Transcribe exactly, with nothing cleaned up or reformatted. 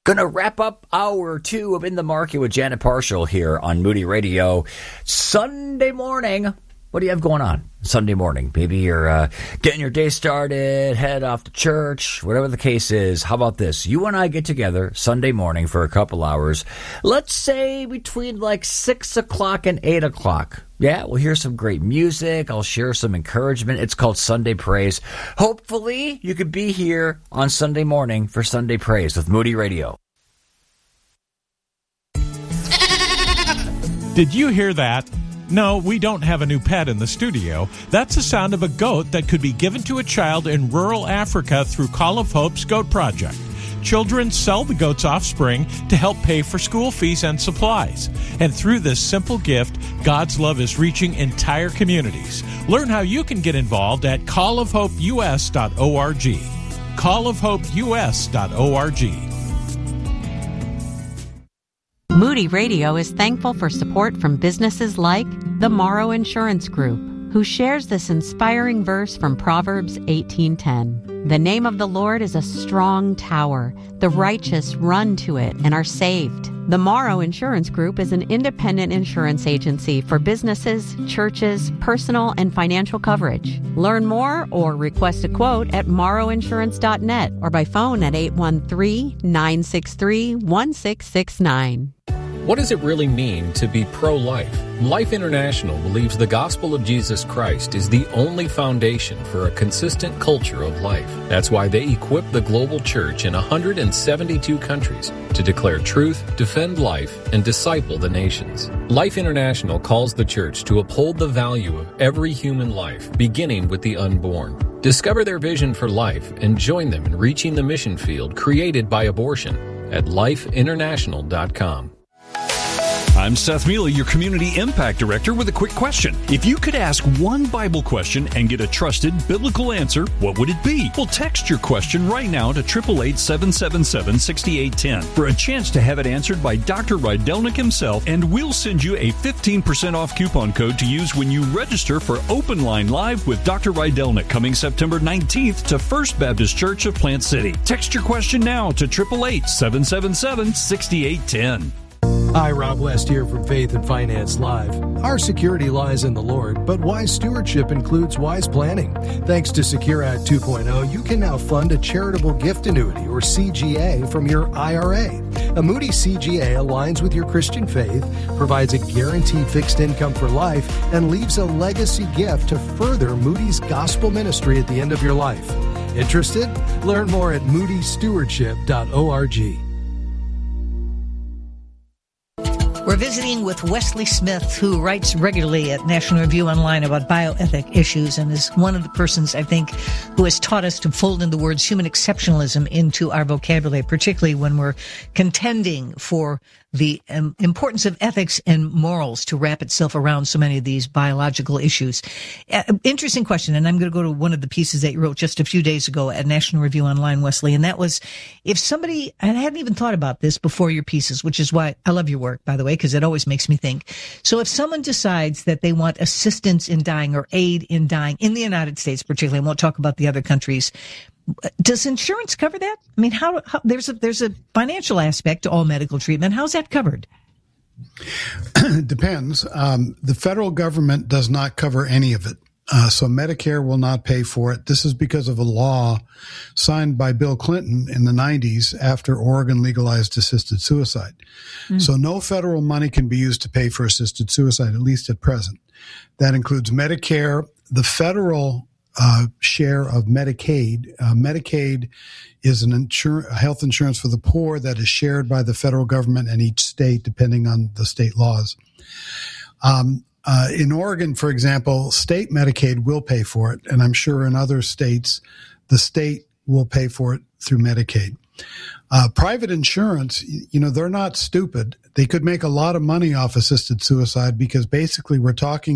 Gonna wrap up hour two of In the Market with Janet Parshall here on Moody Radio. Sunday morning. What do you have going on Sunday morning? Maybe you're uh, getting your day started, head off to church, whatever the case is. How about this? You and I get together Sunday morning for a couple hours. Let's say between like six o'clock and eight o'clock. Yeah, we'll hear some great music. I'll share some encouragement. It's called Sunday Praise. Hopefully, you could be here on Sunday morning for Sunday Praise with Moody Radio. Did you hear that? No, we don't have a new pet in the studio. That's the sound of a goat that could be given to a child in rural Africa through Call of Hope's Goat Project. Children sell the goat's offspring to help pay for school fees and supplies. And through this simple gift, God's love is reaching entire communities. Learn how you can get involved at call of hope u s dot org. call of hope u s dot org. Moody Radio is thankful for support from businesses like the Morrow Insurance Group, who shares this inspiring verse from Proverbs eighteen ten. The name of the Lord is a strong tower. The righteous run to it and are saved. The Morrow Insurance Group is an independent insurance agency for businesses, churches, personal, and financial coverage. Learn more or request a quote at morrow insurance dot net or by phone at eight one three, nine six three, one six six nine. What does it really mean to be pro-life? Life International believes the gospel of Jesus Christ is the only foundation for a consistent culture of life. That's why they equip the global church in one hundred seventy-two countries to declare truth, defend life, and disciple the nations. Life International calls the church to uphold the value of every human life, beginning with the unborn. Discover their vision for life and join them in reaching the mission field created by abortion at life international dot com. I'm Seth Mealy, your Community Impact Director, with a quick question. If you could ask one Bible question and get a trusted biblical answer, what would it be? Well, text your question right now to eight eight eight, seven seven seven, six eight one zero for a chance to have it answered by Doctor Rydelnik himself, and we'll send you a fifteen percent off coupon code to use when you register for Open Line Live with Doctor Rydelnik coming September nineteenth to First Baptist Church of Plant City. Text your question now to eight eight eight, seven seven seven, six eight one zero. Hi, Rob West here from Faith and Finance Live. Our security lies in the Lord, but wise stewardship includes wise planning. Thanks to Secure Act two point oh, you can now fund a charitable gift annuity, or C G A, from your I R A. A Moody C G A aligns with your Christian faith, provides a guaranteed fixed income for life, and leaves a legacy gift to further Moody's gospel ministry at the end of your life. Interested? Learn more at moody stewardship dot org. We're visiting with Wesley Smith, who writes regularly at National Review Online about bioethic issues and is one of the persons, I think, who has taught us to fold in the words human exceptionalism into our vocabulary, particularly when we're contending for the um, importance of ethics and morals to wrap itself around so many of these biological issues. Uh, interesting question, and I'm going to go to one of the pieces that you wrote just a few days ago at National Review Online, Wesley, and that was, if somebody, and I hadn't even thought about this before your pieces, which is why I love your work, by the way, because it always makes me think. So if someone decides that they want assistance in dying or aid in dying in the United States particularly, I won't talk about the other countries, does insurance cover that? I mean, how, how there's a there's a financial aspect to all medical treatment. How's that covered? It depends. Um, the federal government does not cover any of it. Uh, so Medicare will not pay for it. This is because of a law signed by Bill Clinton in the nineties after Oregon legalized assisted suicide. Mm. So no federal money can be used to pay for assisted suicide, at least at present. That includes Medicare, the federal Uh, share of Medicaid. Uh, Medicaid is an insur- health insurance for the poor that is shared by the federal government and each state, depending on the state laws. Um, uh, in Oregon, for example, state Medicaid will pay for it, and I'm sure in other states, the state will pay for it through Medicaid. Uh, private insurance, you know, they're not stupid. They could make a lot of money off assisted suicide because basically we're talking